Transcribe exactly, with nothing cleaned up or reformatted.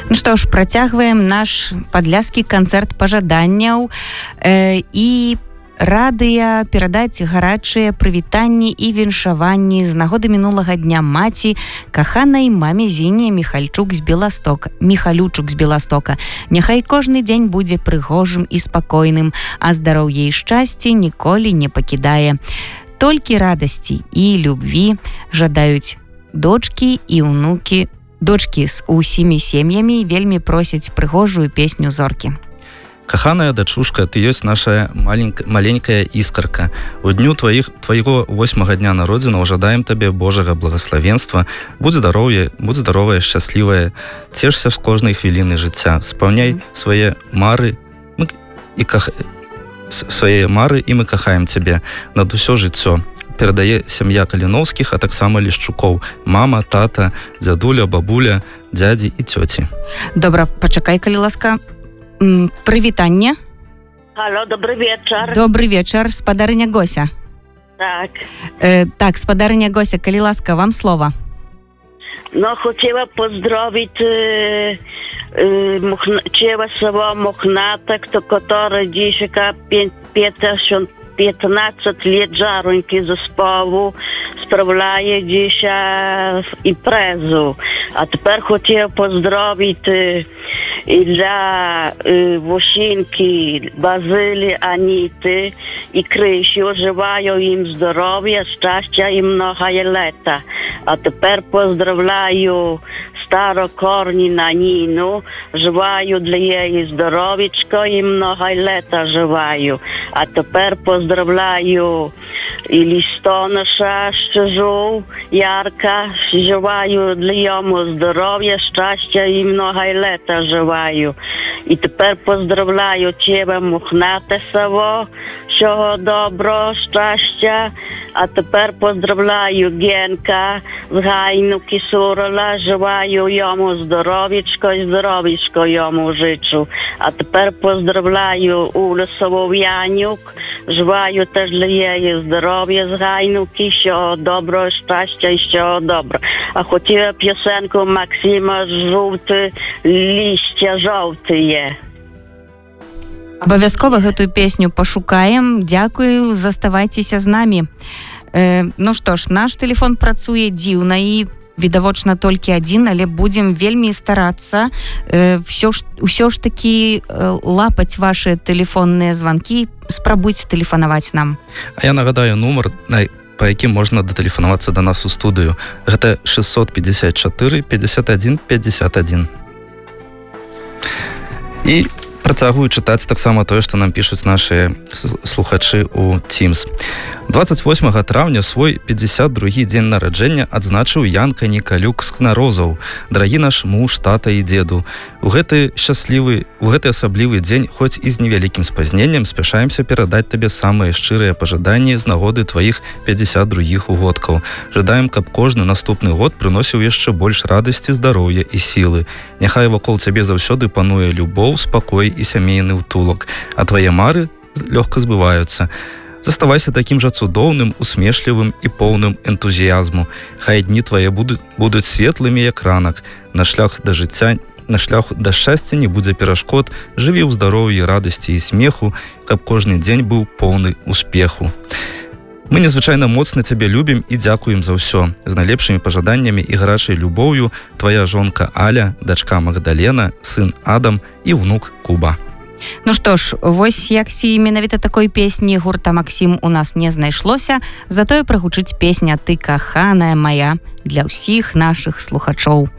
Ну што ж, працягваем наш падляскі канцэрт пажаданняў э, і радыя перадаць гарачыя прывітанні і віншаванні з нагоды мінулага дня маці каханай маме Зіне Міхальчук з Беластока. Міхалючук з Беластока. Няхай кожны дзень будзе прыгожым і спакойным, а здароўе і шчасце ніколі не пакідае. Толькі радасці і любві жадаюць дочкі і ўнукі. Дочкі з усімі сем'ямі вельмі просяць прыгожую песню зоркі. Каханая дачушка, ты ёсць наша маленька, маленькая іскарка. У дню твоих, твайго восьмага дня народзінаў жадаем табе Божага благаславенства. Будь здароўе, будь здаровая, шчаслівая. Цешся з кожнай хвіліны жыцця. Спаўняй свае мары мы, і ках... свае мары і мы кахаем цябе над усё жыццё. Перадае сям'я Каліноўскіх, а таксама Лішчукоў. Мама, тата, дзядуля, бабуля, дзядзі і цёці. Добра, пачакай, калі ласка. Прывітанне. Алло, добрый вечер. Добрый вечер, спадарыня Гося. Так. Э, так, спадарыня Гося, калі ласка, вам слово. Ну, хотела поздравить э, э, мухна, Чевасова Мохната, кто, который дишика пятнадцать лет жароньки за спаву справляє діша імпрезу. А тепер хотів поздравити і для е, Вошинки, Базилі, Аніти і Криші. Желаю їм здоров'я, щастя і много літа. А тепер поздравляю Старокорніна Ніну. Желаю для її здоров'ячка і много літа желаю. А тепер поздравляю і Лістоноша, що жив, Ярка. Желаю для йому здоров'я, щастя і много літа желаю. І тепер поздравляю тебе, Мохнате Саво, всього доброго, щастя. А тепер поздравляю Генка з Гайнуки Сурола, желаю йому здоров'ячко і здоров'ячко йому жичу. А тепер поздравляю Улесову Янюк, желаю теж для її здоров'я з Гайнуки, всього доброго, щастя і всього доброго. А хотіла пісенку Максима «Жовте лістя жовтіє». Абавязкова гэтую песню пашукаем. Дзякую, заставайцеся з намі. Э, ну што ж, наш тэлефон працуе дзіўна і відавочна толькі адзін, але будзем вельмі старацца э, ўсё ж, ўсё ж такі э, лапаць ваши тэлефонныя званкі, спрабуйце тэлефанаваць нам. А я нагадаю нумар, па якім можна датэлефанавацца да нас у студыю. Гэта шестьсот пятьдесят четыре пятьдесят один пятьдесят один. І працягваю чытаць таксама тое, што нам пішуць нашы слухачы ў Teams. двадцать восьмага траўня свой пятьдесят другі дзень нараджэння адзначыў Янка Нікалюк з Кнарозаў. Дарагі наш муж, тата і дзеду. У гэты шчаслівы, у гэты асаблівы дзень, хоць і з невялікім спазненнем, спяшаемся перадаць табе самыя шчырыя пажаданні з нагоды тваіх пятьдесят другіх угодкаў. Жадаем, каб кожны наступны год прыносіў яшчэ больш радасці, здароўя і сілы. Няхай вакол цябе заўсёды пануе любоў, спакой і сямейны ўтулак, а твае мары лёгка збываюцца. Заставайся такім жа цудоўным, усмешлівым і поўным энтузіязму. Хай дні твае будуць, будуць светлымі, як ранак. На шлях да жыцця, на шлях да шчасця не будзе перашкод. Жыві ў здароўі, радасці і смеху, каб кожны дзень быў поўны успеху. Мы незвычайна моцна цябе любім і дзякуем за ўсё. З найлепшымі пажаданнямі і гарачай любоўю твая жонка Аля, дачка Магдалена, сын Адам і ўнук Куба. Ну што ж, вось як сі менавіта такой песні гурта Максім у нас не знайшлося, затое прагучыць песня «Ты каханая моя» для ўсіх нашых слухачоў.